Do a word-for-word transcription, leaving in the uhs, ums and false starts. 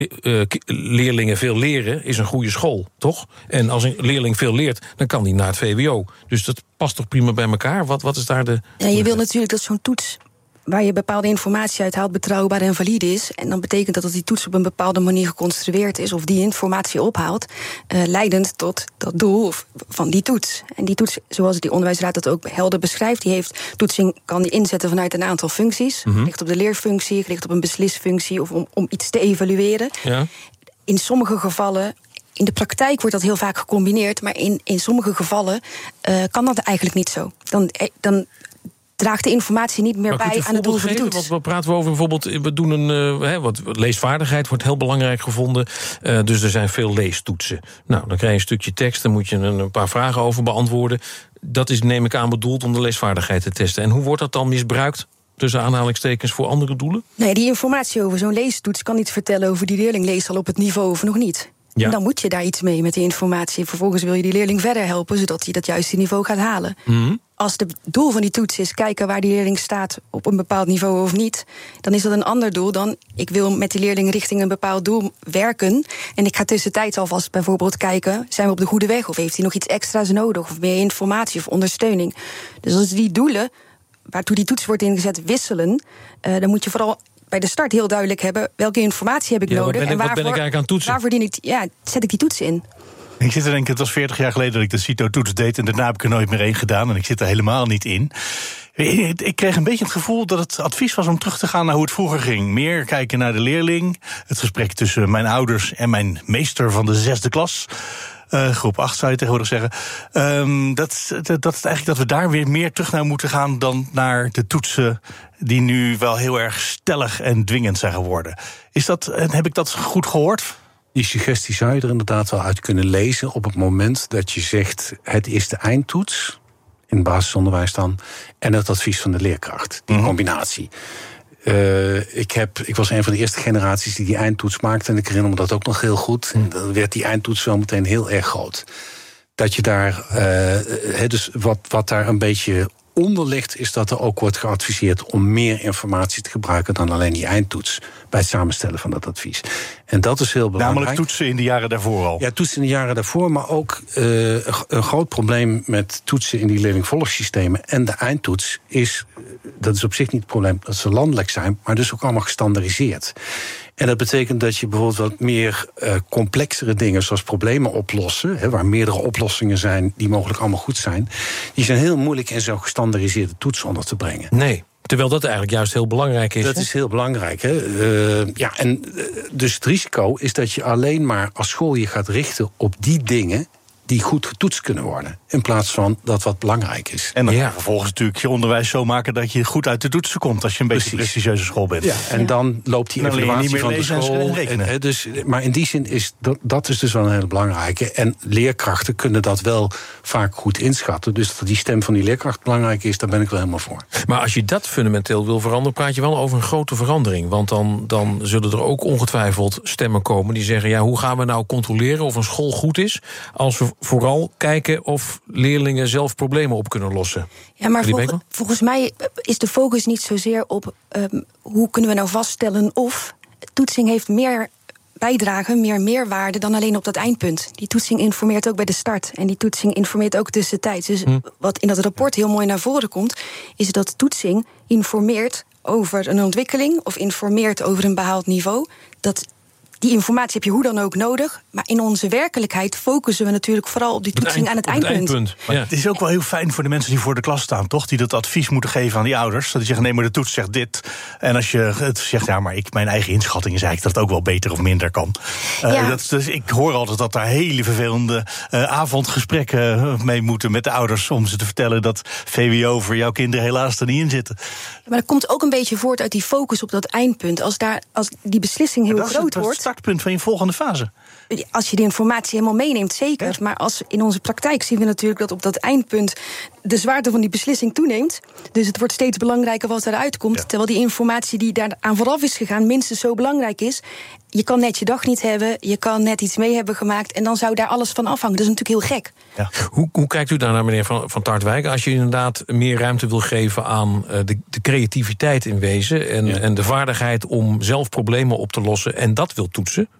uh, leerlingen veel leren is een goede school, toch? En als een leerling veel leert, dan kan die naar het V W O. Dus dat past toch prima bij elkaar? Wat, wat is daar de... Ja, je wil natuurlijk dat zo'n toets waar je bepaalde informatie uit haalt betrouwbaar en valide is. En dan betekent dat dat die toets op een bepaalde manier geconstrueerd is, of die informatie ophaalt, uh, leidend tot dat doel van die toets. En die toets, zoals die onderwijsraad dat ook helder beschrijft, die heeft toetsing kan die inzetten vanuit een aantal functies. Mm-hmm. Gericht op de leerfunctie, gericht op een beslisfunctie of om, om iets te evalueren. Ja. In sommige gevallen, in de praktijk wordt dat heel vaak gecombineerd, maar in, in sommige gevallen uh, kan dat eigenlijk niet zo. Dan, dan draagt de informatie niet meer bij aan het doel van de toets. Wat, wat praten we over? Bijvoorbeeld, we doen een uh, wat leesvaardigheid wordt heel belangrijk gevonden. Uh, dus er zijn veel leestoetsen. Nou, dan krijg je een stukje tekst, dan moet je een, een paar vragen over beantwoorden. Dat is, neem ik aan, bedoeld om de leesvaardigheid te testen. En hoe wordt dat dan misbruikt, tussen aanhalingstekens, voor andere doelen? Nee, die informatie over zo'n leestoets kan niet vertellen of die leerling leest al op het niveau of nog niet. Ja. En dan moet je daar iets mee met die informatie. Vervolgens wil je die leerling verder helpen, zodat hij dat juiste niveau gaat halen. Mm-hmm. Als het doel van die toets is kijken waar die leerling staat op een bepaald niveau of niet, dan is dat een ander doel dan ik wil met die leerling richting een bepaald doel werken. En ik ga tussentijds alvast bijvoorbeeld kijken, zijn we op de goede weg of heeft hij nog iets extra's nodig of meer informatie of ondersteuning. Dus als die doelen waartoe die toets wordt ingezet wisselen, uh, dan moet je vooral bij de start heel duidelijk hebben welke informatie heb ik ja, nodig ik, en waarvoor, wat ben ik eigenlijk aan toetsen? Waarvoor dien ik, ja, zet ik die toetsen in. Ik zit te denken, het was veertig jaar geleden dat ik de CITO-toets deed en daarna heb ik er nooit meer één gedaan en ik zit er helemaal niet in. Ik kreeg een beetje het gevoel dat het advies was om terug te gaan naar hoe het vroeger ging. Meer kijken naar de leerling, het gesprek tussen mijn ouders en mijn meester van de zesde klas. Uh, groep acht zou je tegenwoordig zeggen. Um, dat, dat, dat is eigenlijk dat we daar weer meer terug naar moeten gaan dan naar de toetsen die nu wel heel erg stellig en dwingend zijn geworden. Is dat, heb ik dat goed gehoord? Die suggestie zou je er inderdaad wel uit kunnen lezen op het moment dat je zegt, het is de eindtoets, in het basisonderwijs dan, en het advies van de leerkracht. Die mm-hmm. combinatie. Uh, ik, heb, ik was een van de eerste generaties die die eindtoets maakte en ik herinner me dat ook nog heel goed. En dan werd die eindtoets wel meteen heel erg groot. Dat je daar, uh, he, dus wat, wat daar een beetje onder ligt, is dat er ook wordt geadviseerd om meer informatie te gebruiken dan alleen die eindtoets bij het samenstellen van dat advies. En dat is heel belangrijk. Namelijk toetsen in de jaren daarvoor al. Ja, toetsen in de jaren daarvoor, maar ook uh, een groot probleem met toetsen in die leerlingvolgsystemen en de eindtoets is, dat is op zich niet het probleem dat ze landelijk zijn, maar dus ook allemaal gestandaardiseerd. En dat betekent dat je bijvoorbeeld wat meer uh, complexere dingen, zoals problemen oplossen, hè, waar meerdere oplossingen zijn die mogelijk allemaal goed zijn, die zijn heel moeilijk in zo'n gestandaardiseerde toets onder te brengen. Nee. Terwijl dat eigenlijk juist heel belangrijk is. Dat hè? is heel belangrijk. Hè? Uh, ja, en uh, dus het risico is dat je alleen maar als school je gaat richten op die dingen die goed getoetst kunnen worden, in plaats van dat wat belangrijk is. En dan ja. vervolgens natuurlijk je onderwijs zo maken dat je goed uit de toetsen komt als je een beetje een prestigieuze school bent. Ja, en dan loopt die evaluatie van de school. En, en, dus, maar in die zin is dat, dat is dus wel een hele belangrijke. En leerkrachten kunnen dat wel vaak goed inschatten. Dus dat die stem van die leerkracht belangrijk is, daar ben ik wel helemaal voor. Maar als je dat fundamenteel wil veranderen, praat je wel over een grote verandering. Want dan, dan zullen er ook ongetwijfeld stemmen komen die zeggen, ja, hoe gaan we nou controleren of een school goed is als we vooral kijken of leerlingen zelf problemen op kunnen lossen. Ja, maar vol, volgens mij is de focus niet zozeer op um, hoe kunnen we nou vaststellen of toetsing heeft meer bijdragen, meer meerwaarde dan alleen op dat eindpunt. Die toetsing informeert ook bij de start en die toetsing informeert ook tussentijds. Dus hm. wat in dat rapport heel mooi naar voren komt, is dat toetsing informeert over een ontwikkeling of informeert over een behaald niveau. Dat Die informatie heb je hoe dan ook nodig. Maar in onze werkelijkheid focussen we natuurlijk vooral op die toetsing aan het eindpunt. Het, eindpunt. Ja. Het is ook wel heel fijn voor de mensen die voor de klas staan, toch? Die dat advies moeten geven aan die ouders. Dat die zeggen, nee, maar de toets zegt dit. En als je het zegt, ja, maar ik, mijn eigen inschatting is eigenlijk dat het ook wel beter of minder kan. Uh, ja. dat, dus ik hoor altijd dat daar hele vervelende uh, avondgesprekken mee moeten met de ouders om ze te vertellen dat V W O voor jouw kinderen helaas er niet in zitten. Maar dat komt ook een beetje voort uit die focus op dat eindpunt. Als, daar, als die beslissing heel groot wordt, startpunt van je volgende fase. Als je de informatie helemaal meeneemt, zeker. Ja. Maar als in onze praktijk zien we natuurlijk dat op dat eindpunt de zwaarte van die beslissing toeneemt. Dus het wordt steeds belangrijker wat eruit komt. Ja. Terwijl die informatie die daar aan vooraf is gegaan minstens zo belangrijk is. je kan net je dag niet hebben, je kan net iets mee hebben gemaakt en dan zou daar alles van afhangen. Dat is natuurlijk heel gek. Ja. Hoe, hoe kijkt u daar naar, meneer Van, van Tartwijk, als je inderdaad meer ruimte wil geven aan uh, de, de creativiteit in wezen en, ja. en de vaardigheid om zelf problemen op te lossen en dat wil toetsen?